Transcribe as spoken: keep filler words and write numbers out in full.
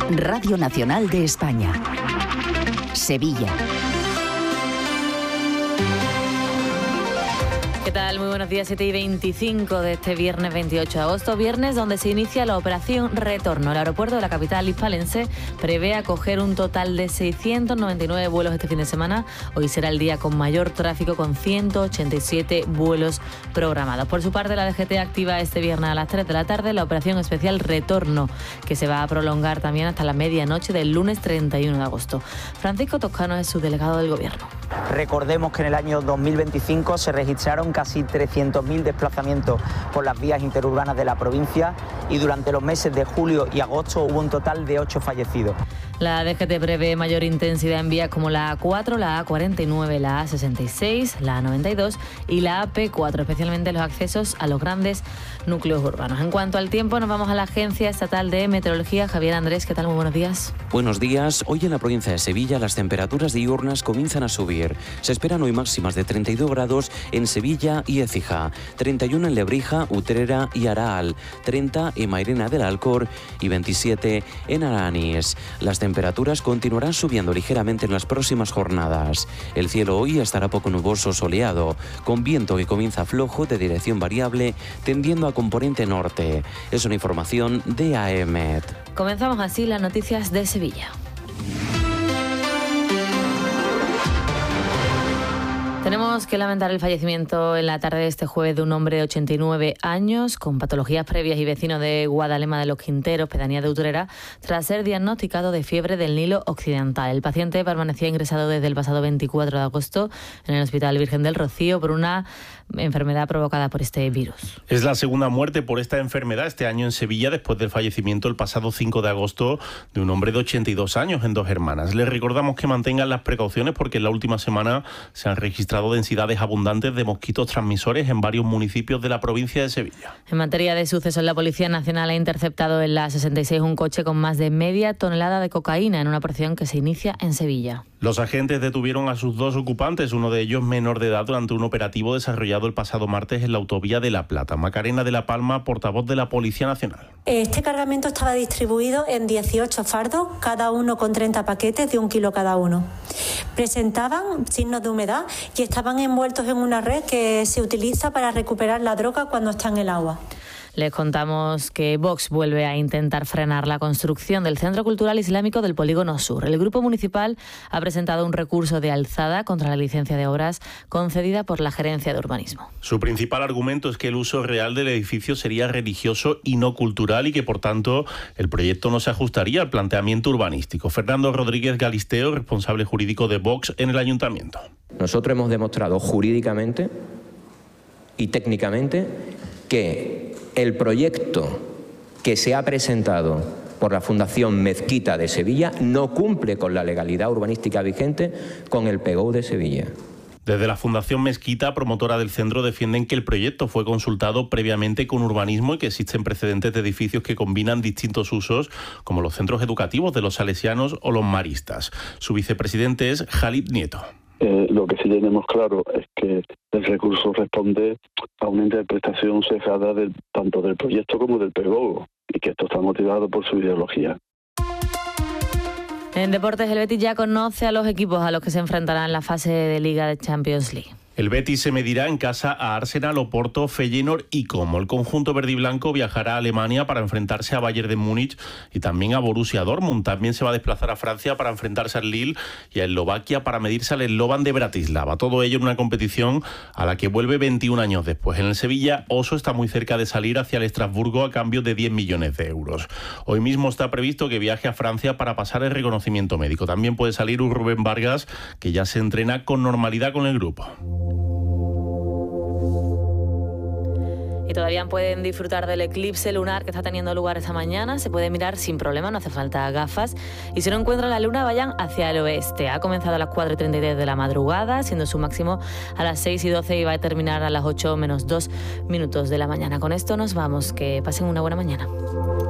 Radio Nacional de España. Sevilla. ¿Qué tal? Muy buenos días, siete y veinticinco de este viernes veintiocho de agosto, viernes donde se inicia la operación Retorno. El aeropuerto de la capital hispalense prevé acoger un total de seiscientos noventa y nueve vuelos este fin de semana. Hoy será el día con mayor tráfico, con ciento ochenta y siete vuelos programados. Por su parte, la D G T activa este viernes a las tres de la tarde la operación especial Retorno, que se va a prolongar también hasta la medianoche del lunes treinta y uno de agosto. Francisco Toscano es su delegado del Gobierno. Recordemos que en el año dos mil veinticinco se registraron casi trescientos mil desplazamientos por las vías interurbanas de la provincia y durante los meses de julio y agosto hubo un total de ocho fallecidos. La D G T prevé mayor intensidad en vías como la A cuatro, la A cuarenta y nueve, la A sesenta y seis, la A noventa y dos y la A P cuatro, especialmente los accesos a los grandes núcleos urbanos. En cuanto al tiempo, nos vamos a la Agencia Estatal de Meteorología. Javier Andrés, ¿qué tal? Muy buenos días. Buenos días. Hoy en la provincia de Sevilla las temperaturas diurnas comienzan a subir. Se esperan hoy máximas de treinta y dos grados en Sevilla y Écija, treinta y uno en Lebrija, Utrera y Araal, treinta en Mairena del Alcor y veintisiete en Aranís. Las temperaturas continuarán subiendo ligeramente en las próximas jornadas. El cielo hoy estará poco nuboso soleado, con viento que comienza flojo de dirección variable, tendiendo a componente norte. Es una información de A E M E T. Comenzamos así las noticias de Sevilla. Tenemos que lamentar el fallecimiento en la tarde de este jueves de un hombre de ochenta y nueve años con patologías previas y vecino de Guadalema de los Quinteros, pedanía de Utrera, tras ser diagnosticado de fiebre del Nilo Occidental. El paciente permanecía ingresado desde el pasado veinticuatro de agosto en el Hospital Virgen del Rocío por una enfermedad provocada por este virus. Es la segunda muerte por esta enfermedad este año en Sevilla, después del fallecimiento el pasado cinco de agosto de un hombre de ochenta y dos años en Dos Hermanas. Les recordamos que mantengan las precauciones porque en la última semana se han registrado densidades abundantes de mosquitos transmisores en varios municipios de la provincia de Sevilla. En materia de sucesos, la Policía Nacional ha interceptado en la sesenta y seis un coche con más de media tonelada de cocaína en una operación que se inicia en Sevilla. Los agentes detuvieron a sus dos ocupantes, uno de ellos menor de edad, durante un operativo desarrollado el pasado martes en la autovía de La Plata. Macarena de la Palma, portavoz de la Policía Nacional. Este cargamento estaba distribuido en dieciocho fardos, cada uno con treinta paquetes de un kilo cada uno. Presentaban signos de humedad y estaban envueltos en una red que se utiliza para recuperar la droga cuando está en el agua. Les contamos que Vox vuelve a intentar frenar la construcción del Centro Cultural Islámico del Polígono Sur. El Grupo Municipal ha presentado un recurso de alzada contra la licencia de obras concedida por la Gerencia de Urbanismo. Su principal argumento es que el uso real del edificio sería religioso y no cultural y que, por tanto, el proyecto no se ajustaría al planteamiento urbanístico. Fernando Rodríguez Galisteo, responsable jurídico de Vox en el Ayuntamiento. Nosotros hemos demostrado jurídicamente y técnicamente que el proyecto que se ha presentado por la Fundación Mezquita de Sevilla no cumple con la legalidad urbanística vigente con el P G O de Sevilla. Desde la Fundación Mezquita, promotora del centro, defienden que el proyecto fue consultado previamente con urbanismo y que existen precedentes de edificios que combinan distintos usos, como los centros educativos de los salesianos o los maristas. Su vicepresidente es Jalid Nieto. Eh, lo que sí tenemos claro es que el recurso responde a una interpretación sesgada del, tanto del proyecto como del P G O y que esto está motivado por su ideología. En deportes, el Betis ya conoce a los equipos a los que se enfrentarán en la fase de Liga de Champions League. El Betis se medirá en casa a Arsenal, Oporto, Feyenoord y Como. El conjunto verde y blanco viajará a Alemania para enfrentarse a Bayern de Múnich y también a Borussia Dortmund. También se va a desplazar a Francia para enfrentarse al Lille y a Eslovaquia para medirse al Slovan de Bratislava. Todo ello en una competición a la que vuelve veintiún años después. En el Sevilla, Oso está muy cerca de salir hacia el Estrasburgo a cambio de diez millones de euros. Hoy mismo está previsto que viaje a Francia para pasar el reconocimiento médico. También puede salir un Rubén Vargas, que ya se entrena con normalidad con el grupo. Y todavía pueden disfrutar del eclipse lunar que está teniendo lugar esta mañana. Se puede mirar sin problema, no hace falta gafas. Y si no encuentran la luna, vayan hacia el oeste. Ha comenzado a las cuatro y treinta y tres de la madrugada, siendo su máximo a las seis y doce y va a terminar a las ocho menos dos minutos de la mañana. Con esto nos vamos. Que pasen una buena mañana.